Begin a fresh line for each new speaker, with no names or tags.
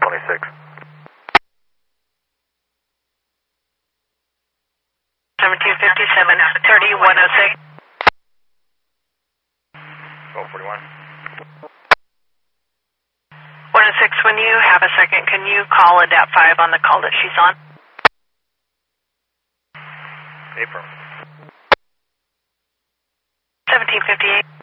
26.
1757, 3106.
1241.
106, when you have a second, can you call ADAP 5 on the call that she's on?
April.
1758.